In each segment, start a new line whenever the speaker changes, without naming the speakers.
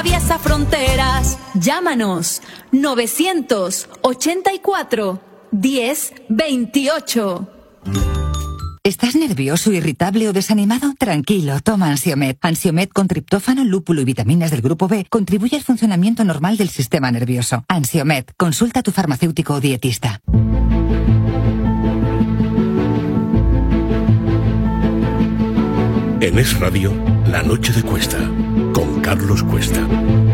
atraviesa fronteras. Llámanos 984-1028.
¿Estás nervioso, irritable o desanimado? Tranquilo, toma Ansiomed. Ansiomed con triptófano, lúpulo y vitaminas del grupo B contribuye al funcionamiento normal del sistema nervioso. Ansiomed, consulta a tu farmacéutico o dietista.
En Es Radio, La Noche de Cuesta, con Carlos Cuesta.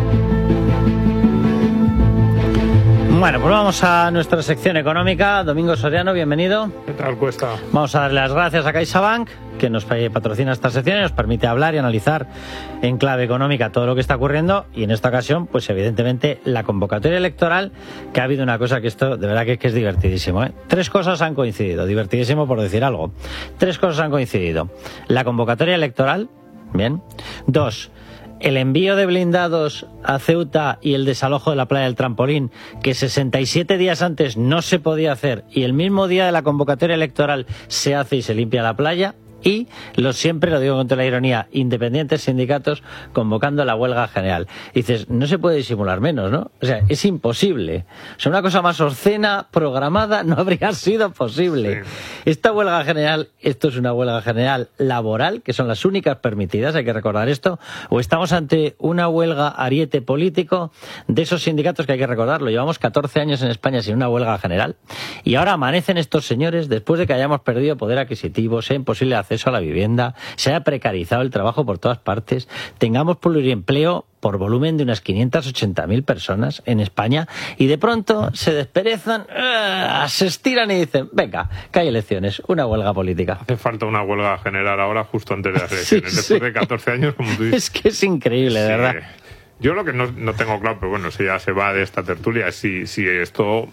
Bueno, pues vamos a nuestra sección económica. Domingo Soriano, bienvenido.
¿Qué tal, Cuesta?
Vamos a darle las gracias a CaixaBank, que nos patrocina esta sección y nos permite hablar y analizar en clave económica todo lo que está ocurriendo. Y en esta ocasión, pues evidentemente, la convocatoria electoral, que ha habido una cosa que esto, de verdad que es divertidísimo, ¿eh? Tres cosas han coincidido, divertidísimo por decir algo. Tres cosas han coincidido. La convocatoria electoral, bien. Dos, el envío de blindados a Ceuta y el desalojo de la playa del Trampolín, que 67 días antes no se podía hacer y el mismo día de la convocatoria electoral se hace y se limpia la playa. Y siempre lo digo con toda la ironía, independientes sindicatos convocando la huelga general. Y dices, no se puede disimular menos, ¿no? O sea, es imposible. O sea, una cosa más obscena, programada, no habría sido posible. Sí. Esta huelga general, esto es una huelga general laboral, que son las únicas permitidas, hay que recordar esto, o estamos ante una huelga ariete político de esos sindicatos que hay que recordarlo. Llevamos 14 años en España sin una huelga general y ahora amanecen estos señores después de que hayamos perdido poder adquisitivo, sea imposible acceso a la vivienda, se haya precarizado el trabajo por todas partes, tengamos pluriempleo por volumen de unas 580.000 personas en España y de pronto se desperezan, se estiran y dicen, venga, que hay elecciones, una huelga política.
Hace falta una huelga general ahora justo antes de las elecciones, sí, después de 14 años, como tú dices.
Es que es increíble, de verdad.
Yo lo que no tengo claro, pero bueno, si ya se va de esta tertulia, si esto,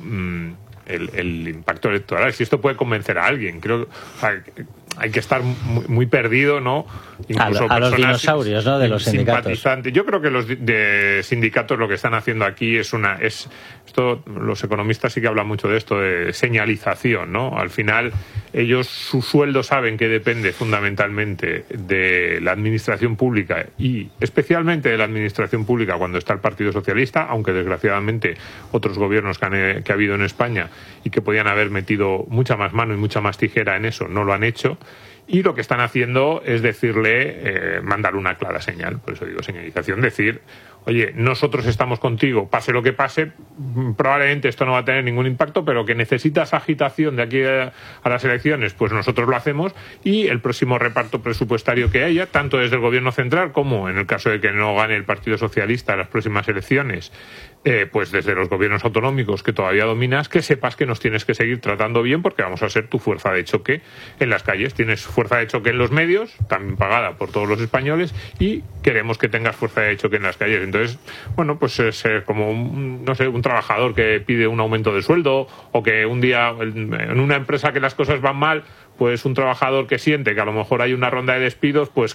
el impacto electoral, si esto puede convencer a alguien. Creo, o sea, hay que estar muy perdido, ¿no?
Incluso a los dinosaurios, ¿no? De los sindicatos.
Yo creo que los de sindicatos lo que están haciendo aquí es esto, los economistas sí que hablan mucho de esto, de señalización, ¿no? Al final, ellos, su sueldo saben que depende fundamentalmente de la administración pública y especialmente de la administración pública cuando está el Partido Socialista, aunque desgraciadamente otros gobiernos que ha habido en España y que podían haber metido mucha más mano y mucha más tijera en eso, no lo han hecho. Y lo que están haciendo es decirle, mandar una clara señal, por eso digo señalización, decir, oye, nosotros estamos contigo, pase lo que pase, probablemente esto no va a tener ningún impacto, pero que necesitas agitación de aquí a las elecciones, pues nosotros lo hacemos y el próximo reparto presupuestario que haya, tanto desde el gobierno central como en el caso de que no gane el Partido Socialista en las próximas elecciones, pues desde los gobiernos autonómicos que todavía dominas, que sepas que nos tienes que seguir tratando bien porque vamos a ser tu fuerza de choque en las calles. Tienes fuerza de choque en los medios, también pagada por todos los españoles, y queremos que tengas fuerza de choque en las calles. Entonces, bueno, pues es como un trabajador que pide un aumento de sueldo, o que un día en una empresa que las cosas van mal, pues un trabajador que siente que a lo mejor hay una ronda de despidos, pues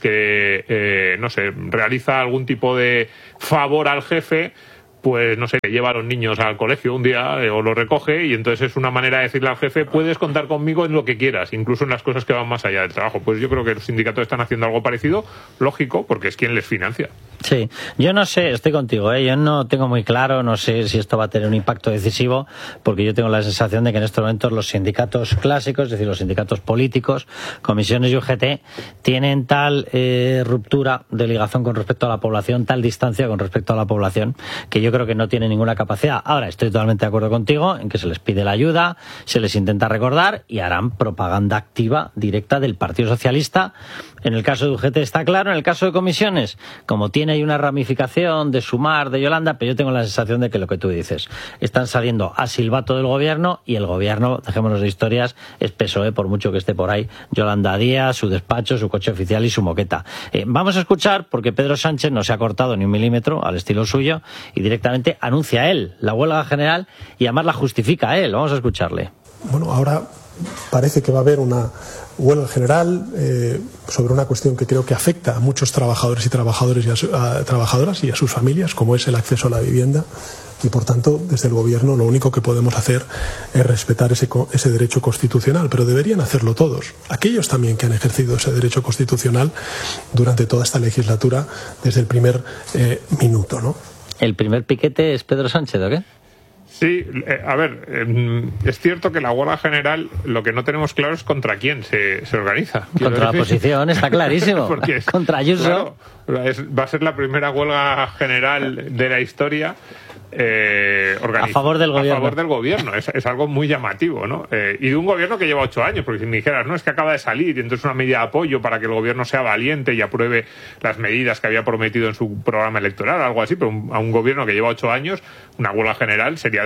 que, realiza algún tipo de favor al jefe, pues no sé, lleva a los niños al colegio un día o lo recoge, y entonces es una manera de decirle al jefe, puedes contar conmigo en lo que quieras, incluso en las cosas que van más allá del trabajo. Pues yo creo que los sindicatos están haciendo algo parecido, lógico, porque es quien les financia.
Sí, yo no sé, estoy contigo, yo no tengo muy claro, no sé si esto va a tener un impacto decisivo, porque yo tengo la sensación de que en estos momentos los sindicatos clásicos, es decir, los sindicatos políticos, comisiones y UGT, tienen tal ruptura de ligación con respecto a la población, tal distancia con respecto a la población, que yo creo que no tienen ninguna capacidad. Ahora, estoy totalmente de acuerdo contigo en que se les pide la ayuda, se les intenta recordar y harán propaganda activa, directa del Partido Socialista. En el caso de UGT está claro, en el caso de comisiones, como tiene ahí una ramificación de Sumar, de Yolanda, pero yo tengo la sensación de que lo que tú dices, están saliendo a silbato del gobierno, y el gobierno, dejémonos de historias, es PSOE, por mucho que esté por ahí Yolanda Díaz, su despacho, su coche oficial y su moqueta. Vamos a escuchar, porque Pedro Sánchez no se ha cortado ni un milímetro al estilo suyo y directamente anuncia él la huelga general y además la justifica él. Vamos a escucharle.
Bueno, ahora parece que va a haber una huelga general sobre una cuestión que creo que afecta a muchos trabajadores y trabajadoras y a sus familias, como es el acceso a la vivienda. Y, por tanto, desde el Gobierno lo único que podemos hacer es respetar ese derecho constitucional, pero deberían hacerlo todos. Aquellos también que han ejercido ese derecho constitucional durante toda esta legislatura, desde el primer minuto, ¿no?
¿El primer piquete es Pedro Sánchez o qué?
Sí, a ver, es cierto que la huelga general, lo que no tenemos claro es contra quién se organiza.
Contra la oposición, está clarísimo.
Porque
contra Ayuso.
Claro, va a ser la primera huelga general de la historia.
A favor del gobierno.
A favor del gobierno, es algo muy llamativo, ¿no? Y de un gobierno que lleva 8 años, porque si me dijeras, no, es que acaba de salir y entonces una medida de apoyo para que el gobierno sea valiente y apruebe las medidas que había prometido en su programa electoral, algo así, pero a un gobierno que lleva 8 años, una huelga general sería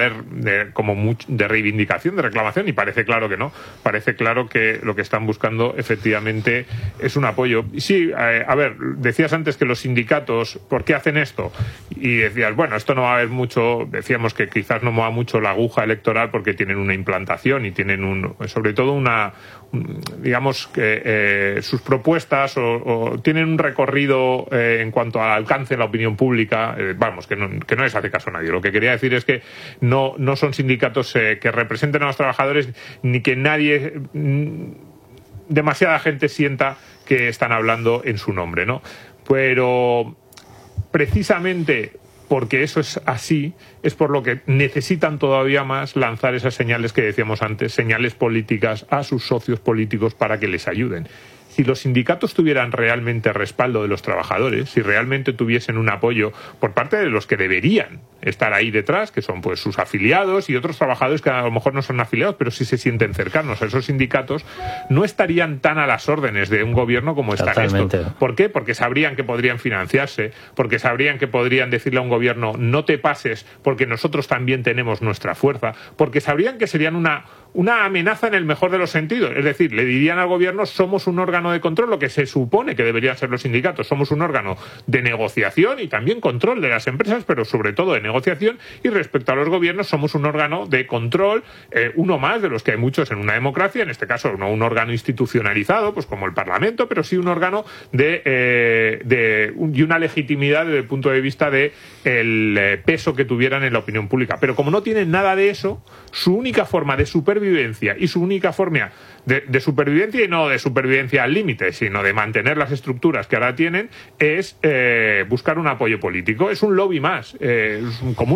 de reivindicación, de reclamación, y parece claro que no. Parece claro que lo que están buscando efectivamente es un apoyo. Y sí, a ver, decías antes que los sindicatos, ¿por qué hacen esto? Y decías, bueno, esto no va a haber mucho. Decíamos que quizás no mueva mucho la aguja electoral porque tienen una implantación y tienen sobre todo digamos que sus propuestas o tienen un recorrido en cuanto al alcance de la opinión pública, vamos, que no les hace caso a nadie. Lo que quería decir es que no son sindicatos que representen a los trabajadores, ni que nadie, demasiada gente sienta que están hablando en su nombre, ¿no? Pero precisamente porque eso es así, es por lo que necesitan todavía más lanzar esas señales que decíamos antes, señales políticas a sus socios políticos para que les ayuden. Si los sindicatos tuvieran realmente respaldo de los trabajadores, si realmente tuviesen un apoyo por parte de los que deberían estar ahí detrás, que son pues sus afiliados y otros trabajadores que a lo mejor no son afiliados, pero sí se sienten cercanos a esos sindicatos, no estarían tan a las órdenes de un gobierno como están estos. ¿Por qué? Porque sabrían que podrían financiarse, porque sabrían que podrían decirle a un gobierno, no te pases, porque nosotros también tenemos nuestra fuerza, porque sabrían que serían una amenaza en el mejor de los sentidos. Es decir, le dirían al gobierno, somos un órgano de control, lo que se supone que deberían ser los sindicatos, somos un órgano de negociación y también control de las empresas, pero sobre todo de negociación, y respecto a los gobiernos somos un órgano de control, uno más de los que hay muchos en una democracia, en este caso no un órgano institucionalizado, pues como el Parlamento, pero sí un órgano y una legitimidad desde el punto de vista de el peso que tuvieran en la opinión pública. Pero como no tienen nada de eso, su única forma de supervivencia y su única forma de supervivencia, y no de supervivencia al límite, sino de mantener las estructuras que ahora tienen, es buscar un apoyo político. Es un lobby más, como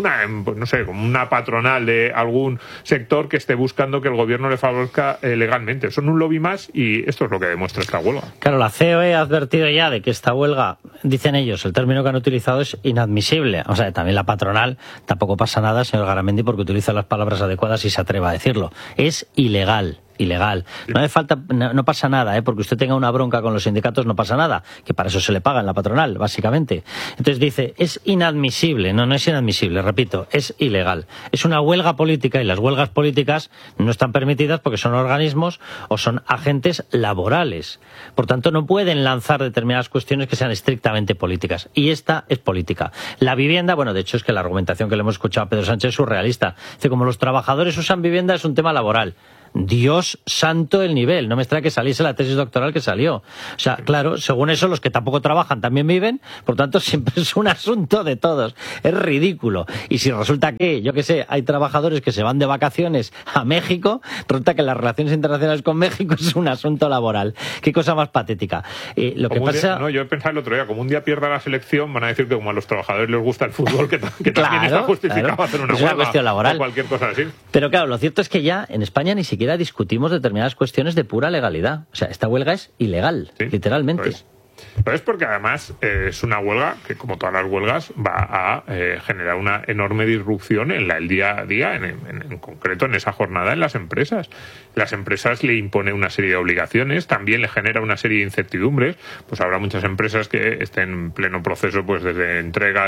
una patronal de algún sector que esté buscando que el gobierno le favorezca legalmente. Son un lobby más y esto es lo que demuestra esta huelga.
Claro, la COE ha advertido ya de que esta huelga, dicen ellos, el término que han utilizado es inadmisible. O sea, también la patronal, tampoco pasa nada, señor Garamendi, porque utiliza las palabras adecuadas y se atreva a decirlo. Es ilegal. No hace falta, no pasa nada, porque usted tenga una bronca con los sindicatos, no pasa nada, que para eso se le paga en la patronal, básicamente. Entonces dice, es inadmisible. No es inadmisible, repito, es ilegal. Es una huelga política y las huelgas políticas no están permitidas porque son organismos o son agentes laborales. Por tanto, no pueden lanzar determinadas cuestiones que sean estrictamente políticas. Y esta es política. La vivienda, bueno, de hecho es que la argumentación que le hemos escuchado a Pedro Sánchez es surrealista. Dice, como los trabajadores usan vivienda, es un tema laboral. Dios santo el nivel, no me extraña que saliese la tesis doctoral que salió. O sea, claro, según eso los que tampoco trabajan también viven, por tanto siempre es un asunto de todos. Es ridículo. Y si resulta que, yo qué sé, hay trabajadores que se van de vacaciones a México, resulta que las relaciones internacionales con México es un asunto laboral. Qué cosa más patética. Lo que pasa...
yo he pensado el otro día, como un día pierda la selección, van a decir que como a los trabajadores les gusta el fútbol, que también está justificado hacer una huelga
cuestión laboral.
O cualquier cosa así.
Pero claro, lo cierto es que ya en España ni siquiera discutimos determinadas cuestiones de pura legalidad. O sea, esta huelga es ilegal, sí, literalmente.
Pero es porque además es una huelga que, como todas las huelgas, va a generar una enorme disrupción en el día a día, en concreto en esa jornada en las empresas. Las empresas le imponen una serie de obligaciones, también le genera una serie de incertidumbres. Pues habrá muchas empresas que estén en pleno proceso, pues desde entrega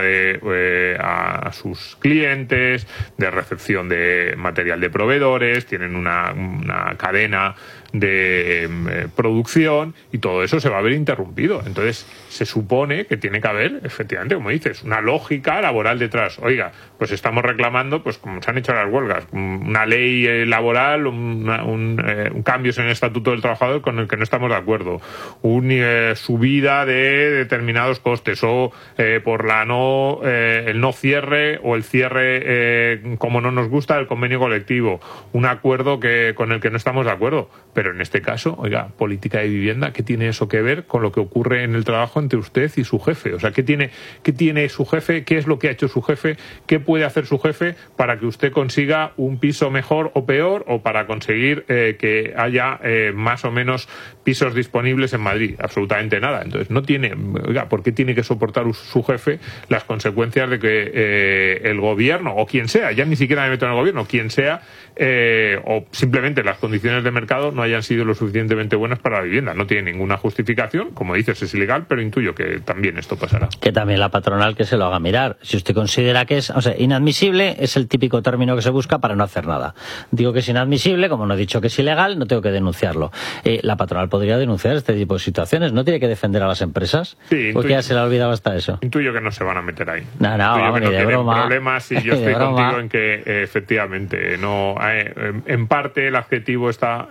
a sus clientes, de recepción de material de proveedores, tienen una cadena de producción y todo eso se va a ver interrumpido. Entonces, se supone que tiene que haber, efectivamente, como dices, una lógica laboral detrás. Oiga, pues estamos reclamando, pues como se han hecho las huelgas, una ley laboral, un cambios en el Estatuto del Trabajador con el que no estamos de acuerdo, una subida de determinados costes, o por el no cierre o el cierre, como no nos gusta, del convenio colectivo, un acuerdo con el que no estamos de acuerdo. Pero en este caso, oiga, política de vivienda, ¿qué tiene eso que ver con lo que ocurre en el trabajo entre usted y su jefe? O sea, ¿qué tiene su jefe? ¿Qué es lo que ha hecho su jefe? ¿Qué puede hacer su jefe para que usted consiga un piso mejor o peor, o para conseguir que haya más o menos pisos disponibles en Madrid? Absolutamente nada. Entonces, oiga, ¿por qué tiene que soportar su jefe las consecuencias de que el gobierno, o quien sea, ya ni siquiera me meto en el gobierno, quien sea, o simplemente las condiciones de mercado no hayan sido lo suficientemente buenas para la vivienda? No tiene ninguna justificación, como dices, es ilegal, pero intuyo que también esto pasará.
Que también la patronal que se lo haga mirar. Si usted considera que es, inadmisible, es el típico término que se busca para no hacer nada. Digo que es inadmisible, como no he dicho que es ilegal, no tengo que denunciarlo. La patronal podría denunciar este tipo de situaciones, no tiene que defender a las empresas, sí, porque ya se le ha olvidado hasta eso.
Intuyo que no se van a meter ahí.
No, vamos, ni de broma.
Problemas, y yo estoy contigo en que efectivamente no, en parte el adjetivo está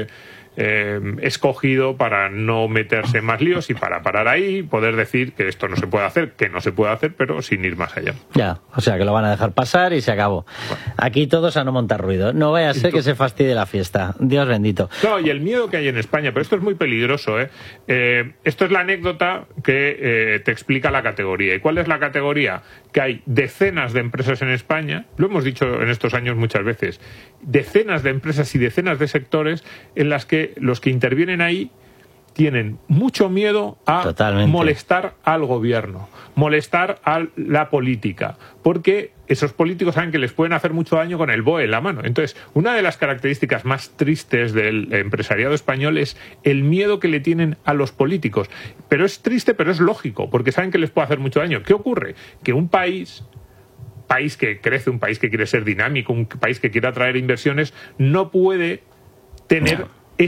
escogido para no meterse en más líos y para parar ahí, poder decir que esto no se puede hacer, que no se puede hacer, pero sin ir más allá.
Ya, o sea que lo van a dejar pasar y se acabó. Bueno. Aquí todos a no montar ruido. No vaya a ser que se fastidie la fiesta. Dios bendito.
No, y el miedo que hay en España, pero esto es muy peligroso, esto es la anécdota que te explica la categoría. ¿Y cuál es la categoría? Que hay decenas de empresas en España, lo hemos dicho en estos años muchas veces, decenas de empresas y decenas de sectores en las que los que intervienen ahí tienen mucho miedo a molestar al gobierno, molestar a la política, porque esos políticos saben que les pueden hacer mucho daño con el BOE en la mano. Entonces, una de las características más tristes del empresariado español es el miedo que le tienen a los políticos. Pero es triste, pero es lógico, porque saben que les puede hacer mucho daño. ¿Qué ocurre? Que un país que crece, un país que quiere ser dinámico, un país que quiere atraer inversiones, no puede tener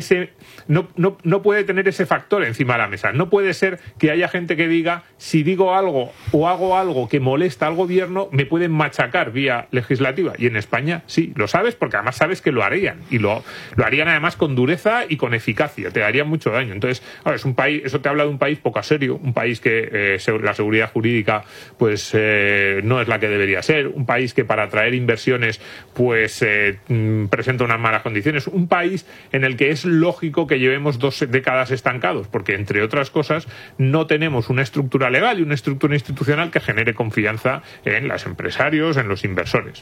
no puede tener ese factor encima de la mesa. No puede ser que haya gente que diga, si digo algo o hago algo que molesta al gobierno, me pueden machacar vía legislativa. Y en España sí, lo sabes, porque además sabes que lo harían. Y lo harían además con dureza y con eficacia. Te harían mucho daño. Entonces, es un país, eso te habla de un país poco serio, un país que la seguridad jurídica pues no es la que debería ser, un país que para atraer inversiones pues presenta unas malas condiciones, un país en el que es lógico que llevemos 2 décadas estancados, porque entre otras cosas no tenemos una estructura legal y una estructura institucional que genere confianza en los empresarios, en los inversores.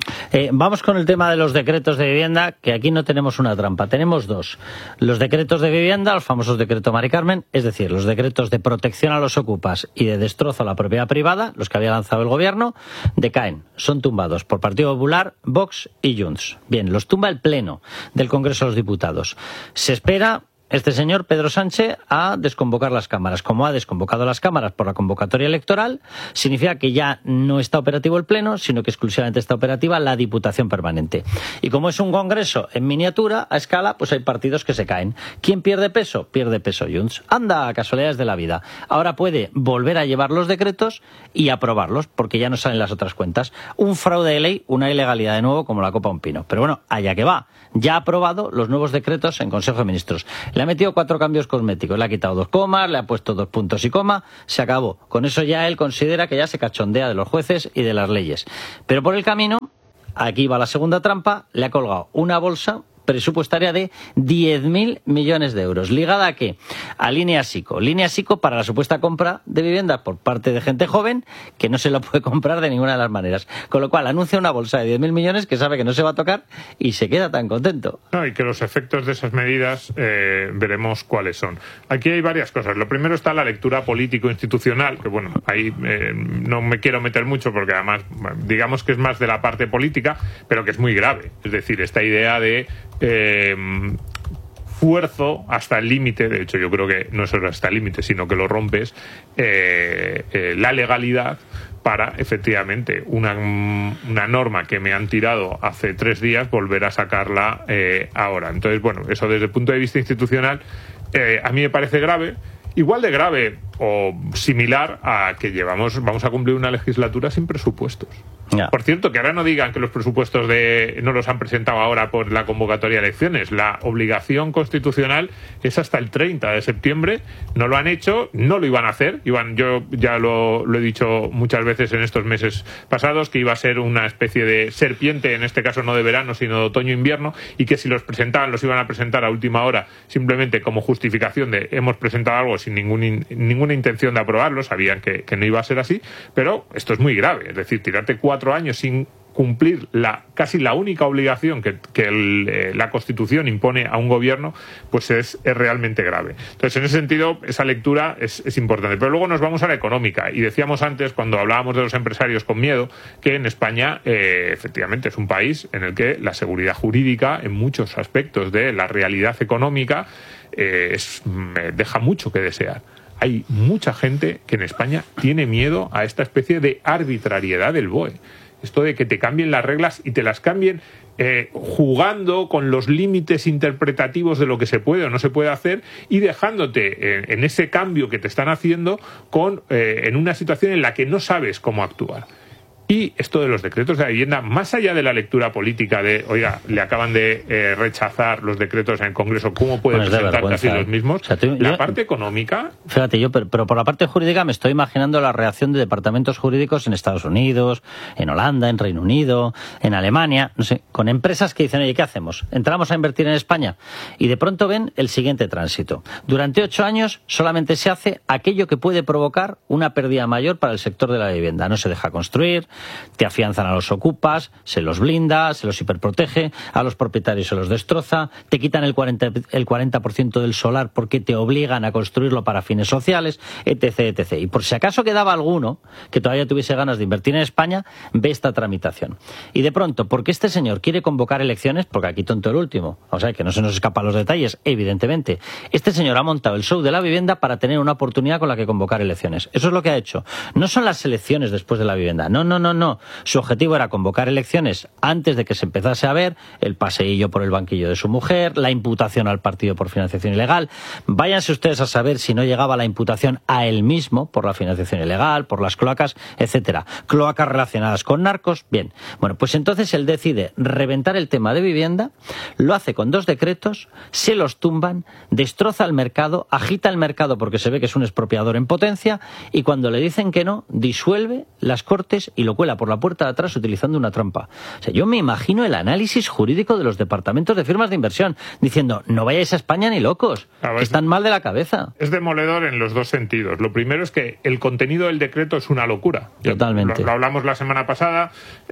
Vamos con el tema de los decretos de vivienda, que aquí no tenemos una trampa, tenemos 2. Los decretos de vivienda, los famosos decretos Mari Carmen, es decir, los decretos de protección a los ocupas y de destrozo a la propiedad privada, los que había lanzado el gobierno, decaen, son tumbados por Partido Popular, Vox y Junts. Bien, los tumba el Pleno del Congreso de los Diputados. Se espera este señor Pedro Sánchez a desconvocar las cámaras. Como ha desconvocado las cámaras por la convocatoria electoral, significa que ya no está operativo el Pleno, sino que exclusivamente está operativa la Diputación Permanente. Y como es un congreso en miniatura, a escala, pues hay partidos que se caen. ¿Quién pierde peso? Pierde peso Junts. Anda, casualidades de la vida. Ahora puede volver a llevar los decretos y aprobarlos, porque ya no salen las otras cuentas. Un fraude de ley, una ilegalidad de nuevo, como la copa a un pino. Pero bueno, allá que va. Ya ha aprobado los nuevos decretos en Consejo de Ministros. Le ha metido 4 cambios cosméticos, le ha quitado 2 comas, le ha puesto 2 puntos y coma, se acabó. Con eso ya él considera que ya se cachondea de los jueces y de las leyes. Pero por el camino, aquí va la segunda trampa, le ha colgado una bolsa presupuestaria de 10.000 millones de euros. ¿Ligada a qué? A Línea Sico. Línea Sico para la supuesta compra de viviendas por parte de gente joven que no se lo puede comprar de ninguna de las maneras. Con lo cual anuncia una bolsa de 10.000 millones que sabe que no se va a tocar y se queda tan contento.
No, y que los efectos de esas medidas veremos cuáles son. Aquí hay varias cosas. Lo primero está la lectura político-institucional, que bueno, ahí no me quiero meter mucho porque además digamos que es más de la parte política, pero que es muy grave. Es decir, esta idea de fuerzo hasta el límite, de hecho yo creo que no es hasta el límite, sino que lo rompes, la legalidad para efectivamente una norma que me han tirado hace 3 días volver a sacarla ahora. Entonces, bueno, eso desde el punto de vista institucional a mí me parece grave. Igual de grave o similar a que vamos a cumplir una legislatura sin presupuestos.
Ya.
Por cierto, que ahora no digan que los presupuestos no los han presentado ahora por la convocatoria de elecciones. La obligación constitucional es hasta el 30 de septiembre. No lo han hecho, no lo iban a hacer. Yo ya lo he dicho muchas veces en estos meses pasados, que iba a ser una especie de serpiente, en este caso no de verano, sino de otoño-invierno, y que si los presentaban, los iban a presentar a última hora, simplemente como justificación de hemos presentado algo sin ninguna intención de aprobarlo. Sabían que no iba a ser así, pero esto es muy grave. Es decir, tirarte 4 años sin cumplir casi la única obligación que la Constitución impone a un gobierno, pues es realmente grave. Entonces, en ese sentido, esa lectura es importante. Pero luego nos vamos a la económica. Y decíamos antes, cuando hablábamos de los empresarios con miedo, que en España, efectivamente, es un país en el que la seguridad jurídica, en muchos aspectos de la realidad económica, deja mucho que desear. Hay mucha gente que en España tiene miedo a esta especie de arbitrariedad del BOE. Esto de que te cambien las reglas y te las cambien jugando con los límites interpretativos de lo que se puede o no se puede hacer, y dejándote en ese cambio que te están haciendo en una situación en la que no sabes cómo actuar. Y esto de los decretos de la vivienda, más allá de la lectura política de, oiga, le acaban de rechazar los decretos en el Congreso, ¿cómo pueden presentar casi los mismos? O sea, la parte económica...
Fíjate, pero por la parte jurídica me estoy imaginando la reacción de departamentos jurídicos en Estados Unidos, en Holanda, en Reino Unido, en Alemania, no sé, con empresas que dicen, oye, ¿qué hacemos? ¿Entramos a invertir en España? Y de pronto ven el siguiente tránsito. Durante 8 años solamente se hace aquello que puede provocar una pérdida mayor para el sector de la vivienda. No se deja construir, te afianzan a los ocupas, se los blinda, se los hiperprotege, a los propietarios se los destroza, te quitan el 40% del solar porque te obligan a construirlo para fines sociales, etc., etc. Y por si acaso quedaba alguno que todavía tuviese ganas de invertir en España, ve esta tramitación. Y de pronto, porque este señor quiere convocar elecciones, porque aquí tonto el último, o sea, que no se nos escapan los detalles, evidentemente, este señor ha montado el show de la vivienda para tener una oportunidad con la que convocar elecciones. Eso es lo que ha hecho. No son las elecciones después de la vivienda, no. Su objetivo era convocar elecciones antes de que se empezase a ver el paseillo por el banquillo de su mujer, la imputación al partido por financiación ilegal. Váyanse ustedes a saber si no llegaba la imputación a él mismo por la financiación ilegal, por las cloacas, etcétera. Cloacas relacionadas con narcos. Bien, bueno, pues entonces él decide reventar el tema de vivienda, lo hace con 2 decretos, se los tumban, destroza el mercado, agita el mercado porque se ve que es un expropiador en potencia, y cuando le dicen que no, disuelve las Cortes y lo cuela por la puerta de atrás utilizando una trampa. O sea, yo me imagino el análisis jurídico de los departamentos de firmas de inversión diciendo, no vayáis a España ni locos, que están mal de la cabeza.
Es demoledor en los 2 sentidos. Lo primero es que el contenido del decreto es una locura.
Totalmente.
Lo hablamos la semana pasada,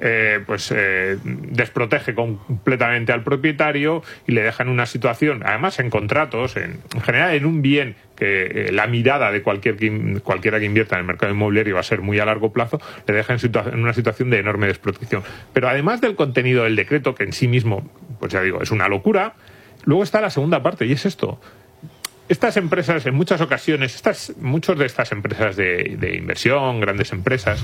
desprotege completamente al propietario y le deja en una situación, además en contratos, en general en un bien que la mirada de cualquiera que invierta en el mercado inmobiliario va a ser muy a largo plazo, le deja en una situación de enorme desprotección. Pero además del contenido del decreto, que en sí mismo, pues ya digo, es una locura, luego está la segunda parte, y es esto. Estas empresas, en muchas ocasiones, muchas de estas empresas de inversión, grandes empresas,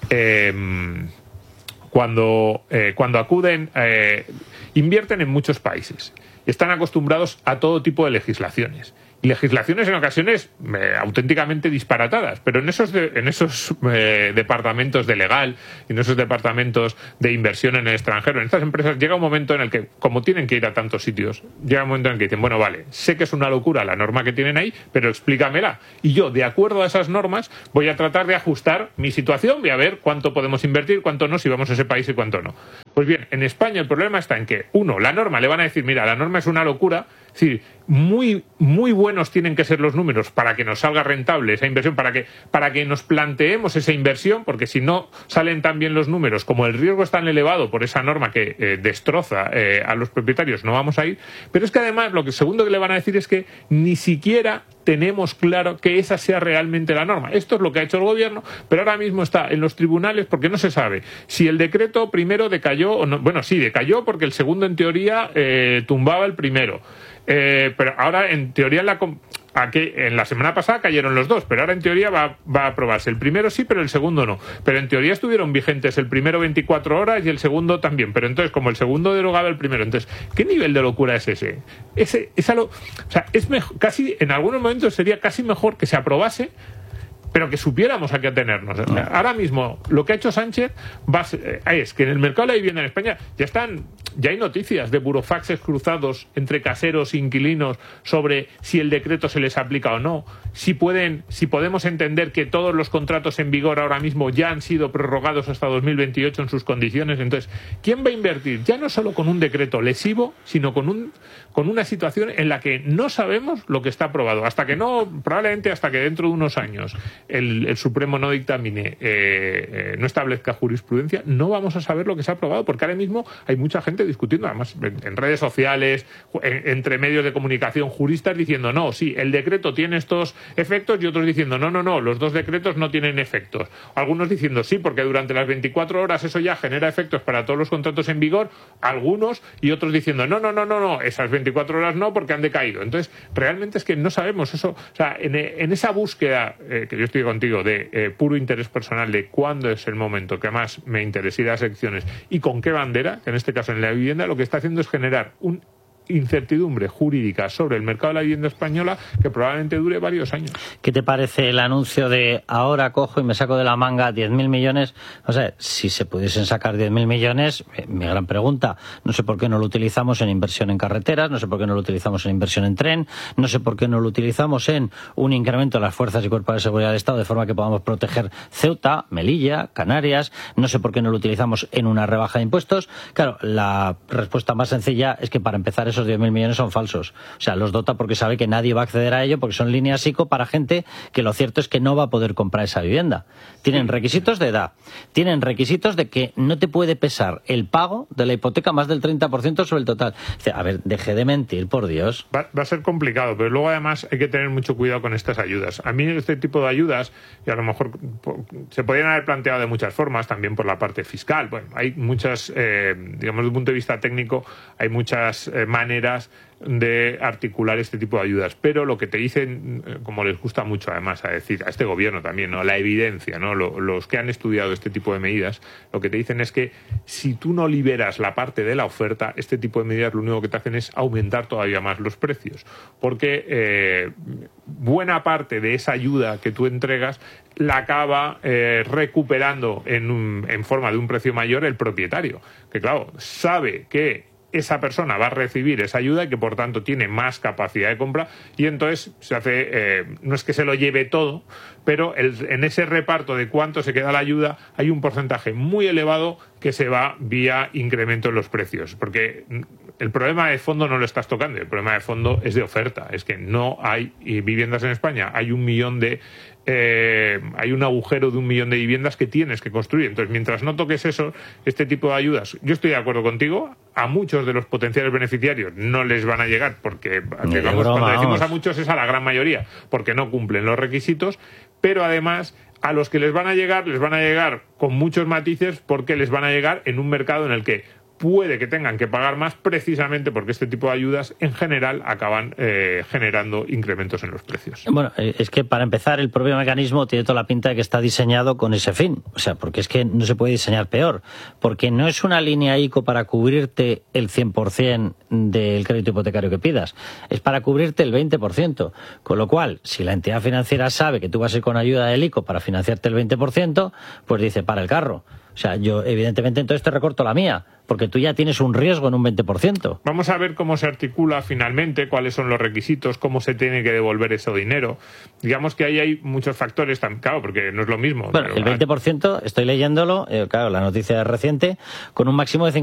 cuando acuden, invierten en muchos países. Están acostumbrados a todo tipo de legislaciones. Y legislaciones en ocasiones auténticamente disparatadas, pero en esos departamentos de legal y en esos departamentos de inversión en el extranjero, en estas empresas, llega un momento en el que, como tienen que ir a tantos sitios, llega un momento en el que dicen, bueno, vale, sé que es una locura la norma que tienen ahí, pero explícamela. Y yo, de acuerdo a esas normas, voy a tratar de ajustar mi situación, voy a ver cuánto podemos invertir, cuánto no, si vamos a ese país y cuánto no. Pues bien, en España el problema está en que, la norma, le van a decir, mira, la norma es una locura. Es decir, muy, muy buenos tienen que ser los números para que nos salga rentable esa inversión, para que nos planteemos esa inversión, porque si no salen tan bien los números, como el riesgo es tan elevado por esa norma que destroza a los propietarios, no vamos a ir. Pero es que además lo segundo que le van a decir es que ni siquiera tenemos claro que esa sea realmente la norma. Esto es lo que ha hecho el gobierno, pero ahora mismo está en los tribunales porque no se sabe si el decreto primero decayó o no. Bueno, sí, decayó porque el segundo en teoría tumbaba el primero. Pero ahora en teoría en la semana pasada cayeron los 2, pero ahora en teoría va a aprobarse. El primero sí, pero el segundo no. Pero en teoría estuvieron vigentes el primero 24 horas y el segundo también. Pero entonces, como el segundo derogaba el primero, entonces, ¿qué nivel de locura es ese? O sea, es mejor, casi en algunos momentos sería casi mejor que se aprobase pero que supiéramos a qué atenernos. Ahora mismo, lo que ha hecho Sánchez es que en el mercado de la vivienda en España ya hay noticias de burofaxes cruzados entre caseros e inquilinos sobre si el decreto se les aplica o no, si podemos entender que todos los contratos en vigor ahora mismo ya han sido prorrogados hasta 2028 en sus condiciones. Entonces, ¿quién va a invertir? Ya no solo con un decreto lesivo, sino con una situación en la que no sabemos lo que está aprobado. Probablemente hasta que dentro de unos años el Supremo no dictamine, no establezca jurisprudencia, no vamos a saber lo que se ha aprobado, porque ahora mismo hay mucha gente discutiendo, además en redes sociales, entre medios de comunicación, juristas diciendo no, sí, el decreto tiene estos efectos, y otros diciendo no, los dos decretos no tienen efectos. Algunos diciendo sí, porque durante las 24 horas eso ya genera efectos para todos los contratos en vigor, algunos, y otros diciendo no, esas 24 horas no, porque han decaído. Entonces, realmente es que no sabemos eso. O sea, en esa búsqueda, que yo estoy contigo, de puro interés personal, de cuándo es el momento que más me interesa ir a las elecciones y con qué bandera, que en este caso en la vivienda, lo que está haciendo es generar un incertidumbre jurídica sobre el mercado de la vivienda española que probablemente dure varios años.
¿Qué te parece el anuncio de ahora cojo y me saco de la manga 10.000 millones? O sea, si se pudiesen sacar 10.000 millones, mi gran pregunta, no sé por qué no lo utilizamos en inversión en carreteras, no sé por qué no lo utilizamos en inversión en tren, no sé por qué no lo utilizamos en un incremento de las fuerzas y cuerpos de seguridad del Estado de forma que podamos proteger Ceuta, Melilla, Canarias, no sé por qué no lo utilizamos en una rebaja de impuestos. Claro, la respuesta más sencilla es que para empezar esos 10.000 millones son falsos. O sea, los dota porque sabe que nadie va a acceder a ello, porque son líneas ICO para gente que lo cierto es que no va a poder comprar esa vivienda. Tienen requisitos de edad, tienen requisitos de que no te puede pesar el pago de la hipoteca más del 30% sobre el total. O sea, a ver, deje de mentir, por Dios.
Va a ser complicado, pero luego además hay que tener mucho cuidado con estas ayudas. A mí este tipo de ayudas, y a lo mejor se podrían haber planteado de muchas formas, también por la parte fiscal. Bueno, hay muchas, digamos, desde un punto de vista técnico, hay muchas maneras de articular este tipo de ayudas, pero lo que te dicen, como les gusta mucho además a decir a este gobierno también, ¿no?, la evidencia, ¿no?, los que han estudiado este tipo de medidas, lo que te dicen es que si tú no liberas la parte de la oferta, este tipo de medidas lo único que te hacen es aumentar todavía más los precios, porque buena parte de esa ayuda que tú entregas la acaba recuperando en forma de un precio mayor el propietario, que claro, sabe que esa persona va a recibir esa ayuda y que por tanto tiene más capacidad de compra, y entonces se hace, no es que se lo lleve todo, pero en ese reparto de cuánto se queda la ayuda hay un porcentaje muy elevado que se va vía incremento en los precios, porque el problema de fondo no lo estás tocando, el problema de fondo es de oferta, es que no hay viviendas en España, hay un agujero de 1 millón de viviendas que tienes que construir. Entonces, mientras no toques eso, este tipo de ayudas, yo estoy de acuerdo contigo, a muchos de los potenciales beneficiarios no les van a llegar porque, digamos, cuando decimos a muchos es a la gran mayoría, porque no cumplen los requisitos, pero además a los que les van a llegar con muchos matices, porque les van a llegar en un mercado en el que puede que tengan que pagar más, precisamente porque este tipo de ayudas en general acaban generando incrementos en los precios.
Bueno, es que para empezar el propio mecanismo tiene toda la pinta de que está diseñado con ese fin. O sea, porque es que no se puede diseñar peor. Porque no es una línea ICO para cubrirte el 100% del crédito hipotecario que pidas. Es para cubrirte el 20%. Con lo cual, si la entidad financiera sabe que tú vas a ir con ayuda del ICO para financiarte el 20%, pues dice, para el carro. O sea, yo evidentemente entonces te recorto la mía, porque tú ya tienes un riesgo en un 20%.
Vamos a ver cómo se articula finalmente, cuáles son los requisitos, cómo se tiene que devolver ese dinero. Digamos que ahí hay muchos factores, claro, porque no es lo mismo.
Bueno, el 20%, estoy leyéndolo, claro, la noticia es reciente, con un máximo de